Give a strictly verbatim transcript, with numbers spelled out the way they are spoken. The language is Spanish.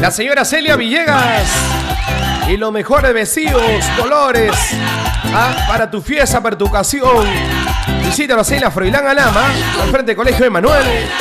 La señora Celia Villegas. Y los mejores vestidos, colores, ¿ah? Para tu fiesta, para tu ocasión. Visítanos en la Froilán Alama, al frente del Colegio Emanuel.